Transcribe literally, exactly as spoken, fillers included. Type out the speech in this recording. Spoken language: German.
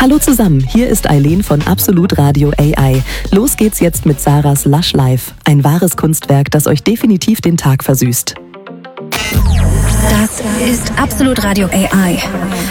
Hallo zusammen, hier ist Eileen von Absolut Radio A I. Los geht's jetzt mit Sarahs Lush Life. Ein wahres Kunstwerk, das euch definitiv den Tag versüßt. Das ist Absolut Radio A I.